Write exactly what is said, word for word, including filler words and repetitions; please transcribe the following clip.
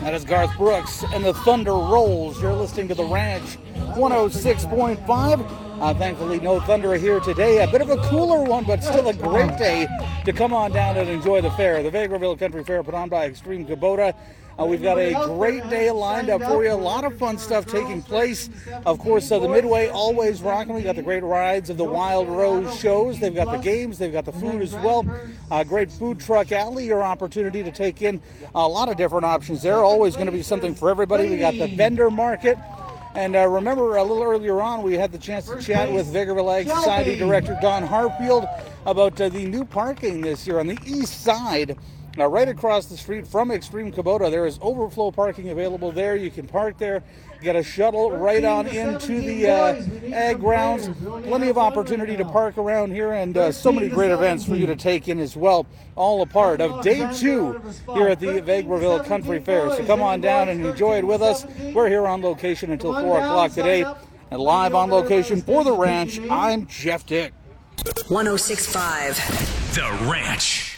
That is Garth Brooks and the Thunder Rolls. You're listening to The Ranch one oh six point five. Uh, thankfully, no thunder here today. A bit of a cooler one, but still a great day to come on down and enjoy the fair. The Vegreville Country Fair put on by Extreme Kubota. Uh, we've got a great day lined up for you. A lot of fun stuff taking place. Of course, uh, the Midway always rocking. We got the great rides of the Wild Rose shows. They've got the games. They've got the food as well. Uh, great food truck alley. Your opportunity to take in a lot of different options there. Always going to be something for everybody. We got the vendor market. And uh, remember, a little earlier on, we had the chance to chat with Vegreville Ag Society Director Don Harfield about uh, the new parking this year on the east side. Now, right across the street from Extreme Kubota, there is overflow parking available there. You can park there, get a shuttle right on into the uh, ag grounds. Plenty of opportunity to park around here, and uh, so many great events for you to take in as well. All a part of day two here at the Vegreville Country Fair. So come on down and enjoy it with us. We're here on location until four o'clock today. And live on location for The Ranch, I'm Jeff Dick. one oh six point five. The Ranch.